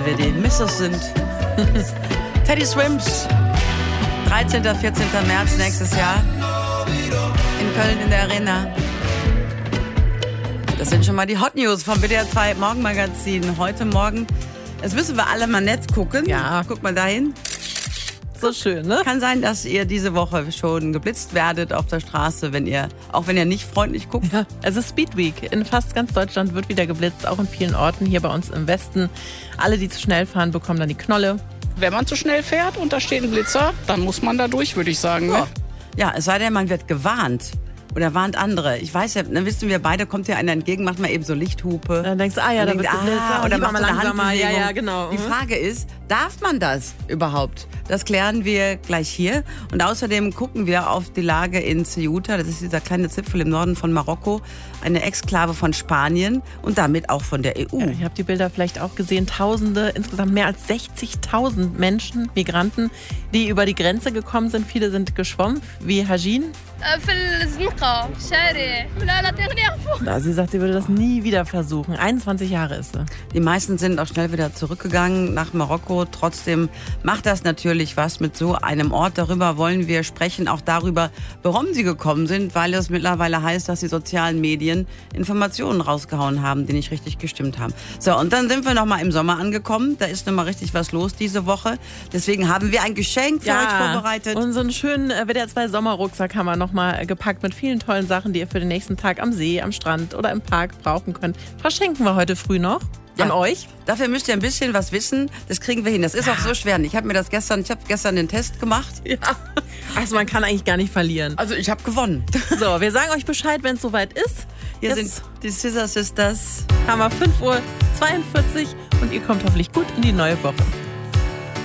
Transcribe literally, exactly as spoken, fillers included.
weil wir die Misses sind. Teddy Swims, dreizehnten, vierzehnten März nächstes Jahr in Köln in der Arena. Das sind schon mal die Hot News vom W D R zwei Morgenmagazin. Heute Morgen, das müssen wir alle mal nett gucken. Ja. Guck mal dahin. So schön, ne? Kann sein, dass ihr diese Woche schon geblitzt werdet auf der Straße, wenn ihr, auch wenn ihr nicht freundlich guckt. Ja, es ist Speed Week. In fast ganz Deutschland wird wieder geblitzt, auch in vielen Orten hier bei uns im Westen. Alle, die zu schnell fahren, bekommen dann die Knolle. Wenn man zu schnell fährt und da steht ein Blitzer, dann muss man da durch, würde ich sagen. Ne? Ja. ja, es sei denn, man wird gewarnt. Oder warnt andere. Ich weiß ja, dann wissen wir beide, kommt dir einer entgegen, macht mal eben so Lichthupe. Dann denkst du, ah ja, da wird geblitzt. Ah, oder macht mal so eine langsamer. Ja, Handbewegung. ja, genau. Die Frage ist, darf man das überhaupt? Das klären wir gleich hier. Und außerdem gucken wir auf die Lage in Ceuta. Das ist dieser kleine Zipfel im Norden von Marokko. Eine Exklave von Spanien und damit auch von der E U. Ja, ich habe die Bilder vielleicht auch gesehen. Tausende, insgesamt mehr als sechzigtausend Menschen, Migranten, die über die Grenze gekommen sind. Viele sind geschwommen, wie Hajin. Na, sie sagt, sie würde das nie wieder versuchen. einundzwanzig Jahre ist sie. Die meisten sind auch schnell wieder zurückgegangen nach Marokko. Trotzdem macht das natürlich was mit so einem Ort. Darüber wollen wir sprechen, auch darüber, warum sie gekommen sind, weil es mittlerweile heißt, dass die sozialen Medien Informationen rausgehauen haben, die nicht richtig gestimmt haben. So, und dann sind wir noch mal im Sommer angekommen. Da ist noch mal richtig was los diese Woche. Deswegen haben wir ein Geschenk für ja, euch vorbereitet. Und so einen schönen W D R zwei Sommerrucksack haben wir noch mal gepackt mit vielen tollen Sachen, die ihr für den nächsten Tag am See, am Strand oder im Park brauchen könnt. Verschenken wir heute früh noch. An Ja. euch. Dafür müsst ihr ein bisschen was wissen. Das kriegen wir hin. Das ist auch so schwer. Ich habe mir das gestern, ich habe gestern den Test gemacht. Ja. Also man kann eigentlich gar nicht verlieren. Also ich habe gewonnen. So, wir sagen euch Bescheid, wenn es soweit ist. Hier Jetzt sind die Scissor Sisters. haben wir fünf Uhr zweiundvierzig und ihr kommt hoffentlich gut in die neue Woche.